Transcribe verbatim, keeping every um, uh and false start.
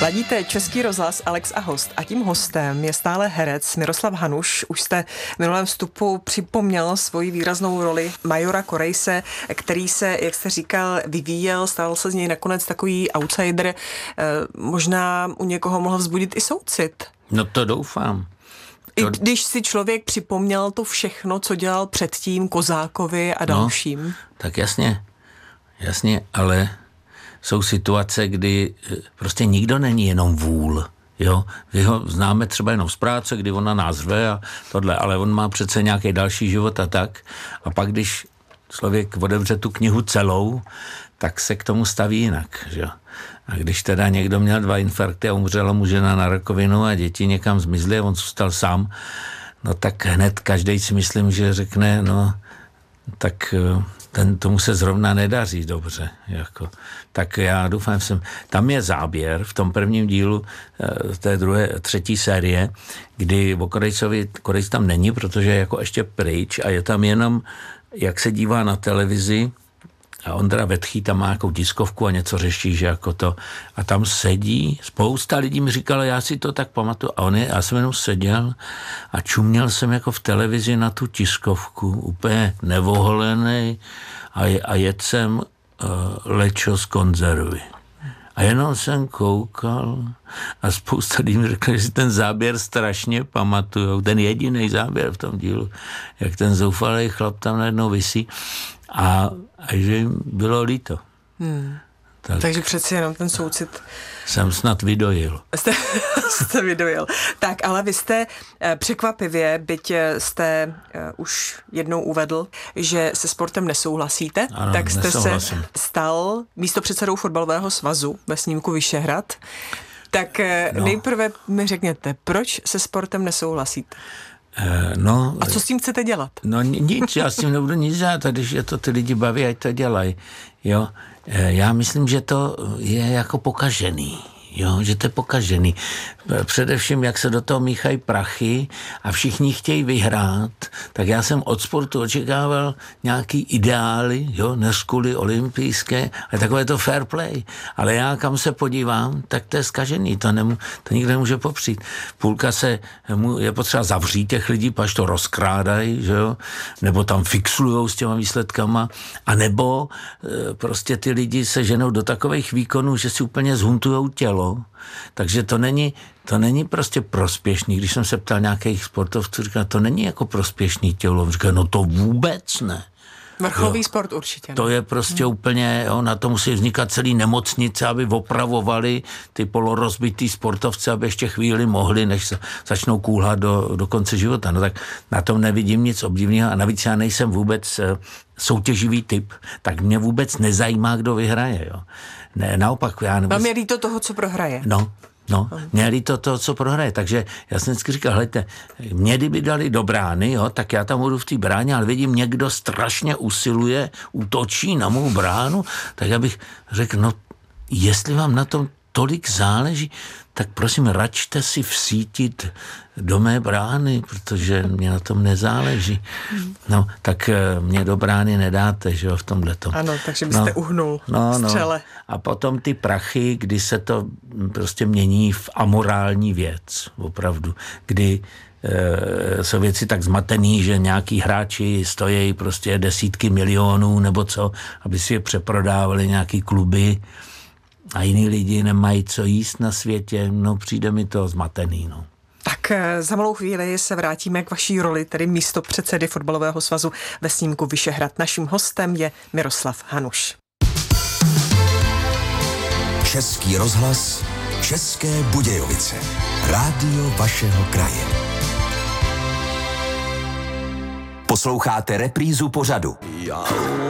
Ladíte Český rozhlas Alex a host a tím hostem je stále herec Miroslav Hanuš. Už jste v minulém vstupu připomněl svoji výraznou roli majora Korejse, který se, jak jste říkal, vyvíjel, stal se z něj nakonec takový outsider. Možná u někoho mohl vzbudit i soucit. No to doufám. I když si člověk připomněl to všechno, co dělal předtím Kozákovi a dalším. No, tak jasně, jasně, ale jsou situace, kdy prostě nikdo není jenom vůl, jo. Vy ho známe třeba jenom z práce, kdy ona nás řve a tohle, ale on má přece nějaký další život a tak. A pak, když člověk otevře tu knihu celou, tak se k tomu staví jinak, že jo. A když teda někdo měl dva infarkty a umřela mu žena na rakovinu a děti někam zmizly a on zůstal sám, no tak hned každej si myslím, že řekne, no tak ten, tomu se zrovna nedaří dobře. Jako. Tak já doufám, jsem, tam je záběr v tom prvním dílu té druhé, třetí série, kdy o Korejcovi, Korejc tam není, protože je jako ještě pryč a je tam jenom, jak se dívá na televizi, a Ondra Vetchý tam má nějakou tiskovku a něco řeší, že jako to. A tam sedí, spousta lidí mi říkalo, já si to tak pamatuju. A on je, já jsem jenom seděl a čuměl jsem jako v televizi na tu tiskovku, úplně nevoholený a, a jedl jsem uh, lečo z konzervy. A jenom jsem koukal a spousta lidí mi řekli, že si ten záběr strašně pamatujou. Ten jediný záběr v tom dílu, jak ten zoufalý chlap tam najednou visí. A, a že jim bylo líto. Hmm. Tak Takže přeci jenom ten soucit jsem snad vydojil. Jste, jste vydojil. Tak, ale vy jste překvapivě, byť jste uh, už jednou uvedl, že se sportem nesouhlasíte, ano, tak jste nesouhlasím. se stal místopředsedou fotbalového svazu ve snímku Vyšehrad. Tak no. Nejprve mi řekněte, proč se sportem nesouhlasíte? No, a co s tím chcete dělat? No nic, já s tím nebudu nic dělat, a když je to ty lidi baví, ať to dělají. Jo, já myslím, že to je jako pokažený. Jo, že to je pokažený. Především, jak se do toho míchají prachy a všichni chtějí vyhrát, tak já jsem od sportu očekával nějaký ideály, jo, neskuly olympijské, ale takové to fair play. Ale já, kam se podívám, tak to je zkažený, to, nemů, to nikdo nemůže popřít. Půlka se, je potřeba zavřít těch lidí, pač to rozkrádají, že jo, nebo tam fixujou s těma výsledkama, a nebo prostě ty lidi se ženou do takových výkonů, že si úplně zhuntujou tělo. Takže to není, to není prostě prospěšný. Když jsem se ptal nějakých sportovců, říkal, to není jako prospěšný tělo. Říkal, no to vůbec ne. Vrcholový jo. Sport určitě. Ne? To je prostě hmm. úplně, jo, na to musí vznikat celý nemocnice, aby opravovali ty polorozbitý sportovce, aby ještě chvíli mohli, než se začnou kůlhat do, do konce života. No tak na tom nevidím nic obdivného a navíc já nejsem vůbec soutěživý typ, tak mě vůbec nezajímá, kdo vyhraje. Jo. Ne, naopak. Já nevůbec... Vám je líto toho, co prohraje. No. No, mě líto to, co prohraje, takže já jsem vždycky říkal, hejte, mě kdyby dali do brány, jo, tak já tam budu v té bráně, ale vidím, někdo strašně usiluje, útočí na mou bránu, tak já bych řekl, no, jestli vám na tom tolik záleží, tak prosím, račte si vsítit do mé brány, protože mě na tom nezáleží. No, tak mě do brány nedáte, že jo, v tomhletom. Ano, takže byste no, uhnul no, střele. No. A potom ty prachy, kdy se to prostě mění v amorální věc, opravdu, kdy e, jsou věci tak zmatený, že nějaký hráči stojí prostě desítky milionů nebo co, aby si je přeprodávali nějaký kluby, a jiní lidi nemají co jíst na světě, no přijde mi to zmatený, no. Tak za malou chvíli se vrátíme k vaší roli, tedy místopředsedy fotbalového svazu ve snímku Vyšehrad. Naším hostem je Miroslav Hanuš. Český rozhlas, České Budějovice. Rádio vašeho kraje. Posloucháte reprízu pořadu.